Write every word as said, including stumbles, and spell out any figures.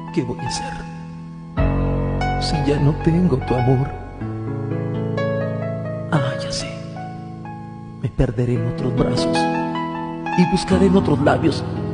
¿Qué voy a hacer si ya no tengo tu amor? Ah, ya sé. Me perderé en otros brazos y buscaré en otros labios